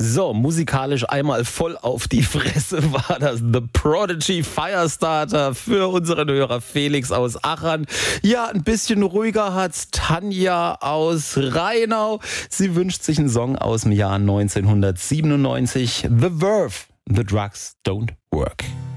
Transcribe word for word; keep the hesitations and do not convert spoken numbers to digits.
So, musikalisch einmal voll auf die Fresse war das The Prodigy Firestarter für unseren Hörer Felix aus Achern. Ja, ein bisschen ruhiger hat's Tanja aus Rheinau. Sie wünscht sich einen Song aus dem Jahr neunzehnhundertsiebenundneunzig. The Verve, The Drugs Don't Work.